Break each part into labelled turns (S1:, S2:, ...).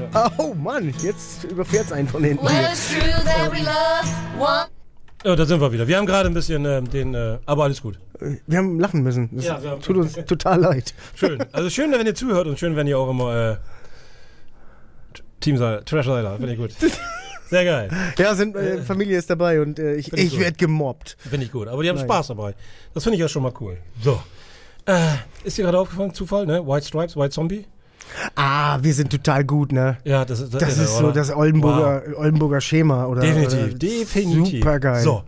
S1: Oh Mann, jetzt überfährt's einen von hinten.
S2: Well, it's true that we love one.
S3: Ja, da sind wir wieder. Wir haben gerade ein bisschen aber alles gut.
S1: Wir haben lachen müssen. Das tut uns total leid.
S3: Schön. Also schön, wenn ihr zuhört und schön, wenn ihr auch immer Team Trash-Seiler. Finde ich gut. Sehr geil.
S1: Ja, Familie ist dabei und ich werde gemobbt.
S3: Finde ich gut. Aber die haben Spaß dabei. Das finde ich ja schon mal cool. So. Ist dir gerade aufgefallen, Zufall, ne? White Stripes, White Zombie?
S1: Ah, wir sind total gut, ne?
S3: Ja, das ist
S1: so das Oldenburger Schema, oder?
S3: Definitiv.
S1: Super geil.
S3: So.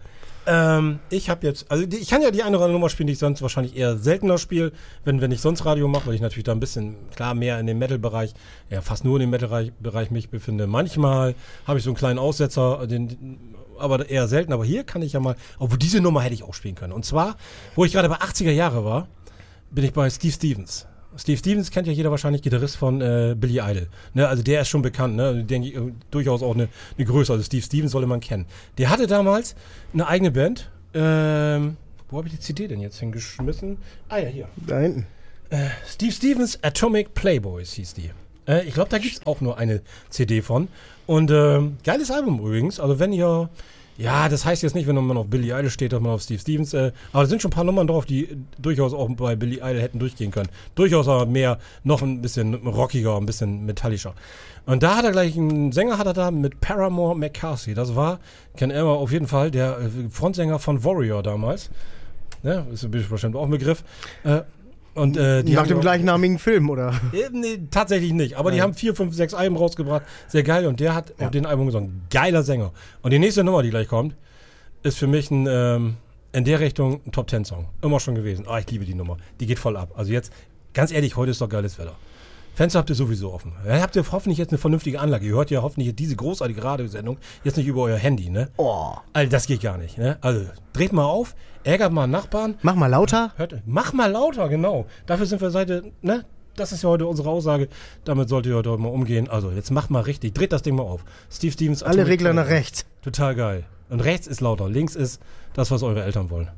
S3: Ich habe jetzt, also ich kann ja die eine oder andere Nummer spielen, die ich sonst wahrscheinlich eher seltener spiele, wenn ich sonst Radio mache, weil ich natürlich da ein bisschen, klar, mehr in dem Metal-Bereich, ja, fast nur in dem Metal-Bereich mich befinde. Manchmal habe ich so einen kleinen Aussetzer, aber eher selten. Aber hier kann ich ja mal, obwohl diese Nummer hätte ich auch spielen können. Und zwar, wo ich gerade bei 80er Jahre war, bin ich bei Steve Stevens. Steve Stevens kennt ja jeder wahrscheinlich, Gitarrist von Billy Idol. Ne, also der ist schon bekannt, ne? Denke ich, durchaus auch eine Größe. Also Steve Stevens sollte man kennen. Der hatte damals eine eigene Band. Wo habe ich die CD denn jetzt hingeschmissen? Ah ja, hier.
S1: Da hinten.
S3: Steve Stevens Atomic Playboys hieß die. Ich glaube, da gibt es auch nur eine CD von. Und geiles Album übrigens. Also wenn ihr... Ja, das heißt jetzt nicht, wenn man auf Billy Idol steht, dass man auf Steve Stevens, aber da sind schon ein paar Nummern drauf, die durchaus auch bei Billy Idol hätten durchgehen können. Durchaus aber mehr, noch ein bisschen rockiger, ein bisschen metallischer. Und da hat er gleich einen Sänger mit Paramore McCarthy. Das war, kennt er auf jeden Fall, der Frontsänger von Warrior damals. Ja, ist bestimmt auch ein Begriff. Und, die
S1: nach dem gleichnamigen Film, oder?
S3: Nee, tatsächlich nicht. Aber die haben 4, 5, 6 Alben rausgebracht. Sehr geil. Und der hat auf den Album gesungen. Geiler Sänger. Und die nächste Nummer, die gleich kommt, ist für mich in der Richtung ein Top-10-Song. Immer schon gewesen. Ich liebe die Nummer. Die geht voll ab. Also jetzt, ganz ehrlich, heute ist doch geiles Wetter. Fenster habt ihr sowieso offen. Ja, habt ihr hoffentlich jetzt eine vernünftige Anlage. Ihr hört ja hoffentlich diese großartige Radiosendung jetzt nicht über euer Handy, ne?
S1: Oh.
S3: Also das geht gar nicht, ne? Also dreht mal auf, ärgert mal einen Nachbarn.
S1: Mach mal lauter.
S3: Mach mal lauter, genau. Dafür sind wir ne? Das ist ja heute unsere Aussage. Damit solltet ihr heute mal umgehen. Also jetzt macht mal richtig. Dreht das Ding mal auf. Steve Stevens.
S1: Alle Regler nach rechts.
S3: Total geil. Und rechts ist lauter. Links ist das, was eure Eltern wollen.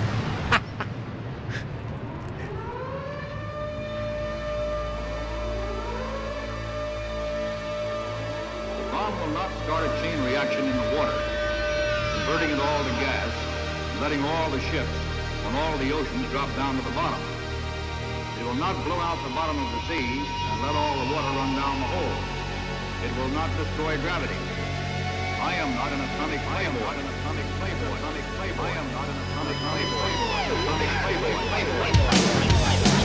S4: Converting it all to gas, and letting all the ships on all the oceans drop down to the bottom. It will not blow out the bottom of the sea and let all the water run down the hole. It will not destroy gravity. I am not an atomic playboy. I am not an atomic playboy. I am not an atomic playboy. Atomic playboy.